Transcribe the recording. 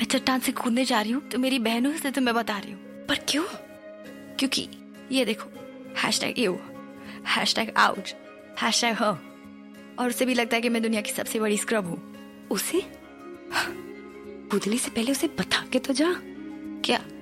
चट्टान से कूदने जा रही हूँ तो मेरी बहनों से तो मैं बता रही हूँ। पर क्यों? क्योंकि ये देखो, #you, #ouch, #her, और उसे भी लगता है कि मैं दुनिया की सबसे बड़ी स्क्रब हूँ। उसे कूदने से पहले उसे बता के तो जा। क्या?